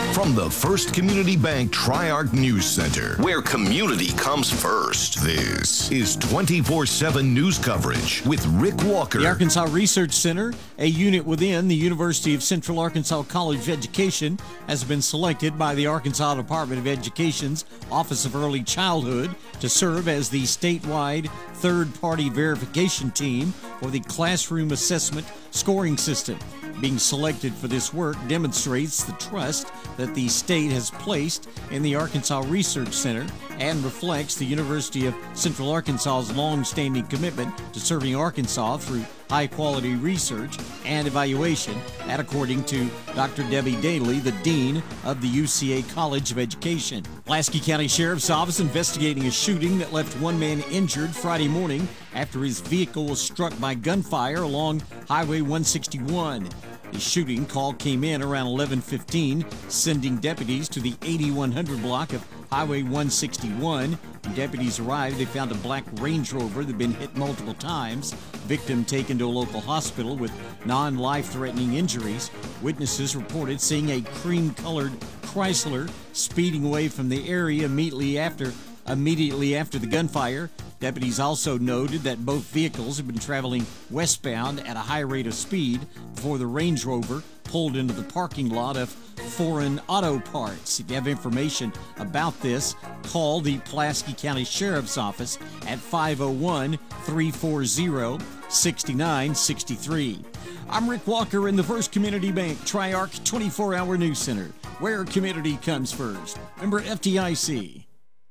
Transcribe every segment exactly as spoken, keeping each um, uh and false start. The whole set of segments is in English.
From the First Community Bank Tri-Arc News Center, where community comes first, this is twenty-four seven news coverage with Rick Walker. The Arkansas Research Center, a unit within the University of Central Arkansas College of Education, has been selected by the Arkansas Department of Education's Office of Early Childhood to serve as the statewide third-party verification team for the classroom assessment scoring system. Being selected for this work demonstrates the trust that the state has placed in the Arkansas Research Center and reflects the University of Central Arkansas's long-standing commitment to serving Arkansas through high-quality research and evaluation, and according to Doctor Debbie Daly, the Dean of the U C A College of Education. Pulaski County Sheriff's Office investigating a shooting that left one man injured Friday morning after his vehicle was struck by gunfire along Highway one sixty-one. The shooting call came in around eleven fifteen, sending deputies to the eighty-one hundred block of Highway one sixty-one. When deputies arrived, they found a black Range Rover that had been hit multiple times. Victim taken to a local hospital with non-life-threatening injuries. Witnesses reported seeing a cream-colored Chrysler speeding away from the area immediately after immediately after the gunfire. Deputies also noted that both vehicles had been traveling westbound at a high rate of speed before the Range Rover pulled into the parking lot of Foreign Auto Parts. If you have information about this, call the Pulaski County Sheriff's Office at five oh one, three four zero, six nine six three. I'm Rick Walker in the First Community Bank Tri-Arc twenty-four hour News Center, where community comes first. Member F D I C.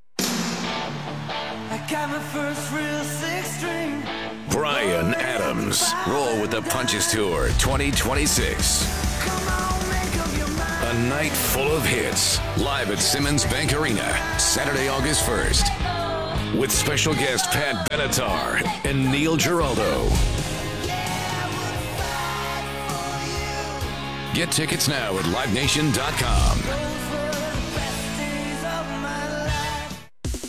Got my first real six string. Brian Adams. Roll with the Punches Tour twenty twenty-six. Come on, make up your mind. A night full of hits. Live at Simmons Bank Arena, Saturday, August first. With special guest Pat Benatar and Neil Giraldo. Yeah, we'll fight for you. Get tickets now at live nation dot com. Those were the best days of my life.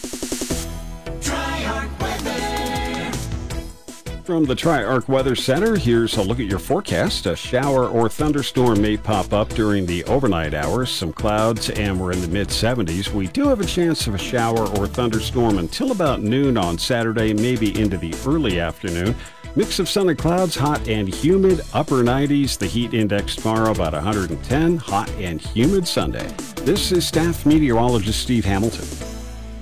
Tri-Arc weather. From the Tri-Arc Weather Center, here's a look at your forecast. A shower or thunderstorm may pop up during the overnight hours. Some clouds, and we're in the mid seventies. We do have a chance of a shower or thunderstorm until about noon on Saturday, maybe into the early afternoon. Mix of sun and clouds, hot and humid, upper nineties. The heat index tomorrow about one hundred ten, hot and humid Sunday. This is staff meteorologist Steve Hamilton.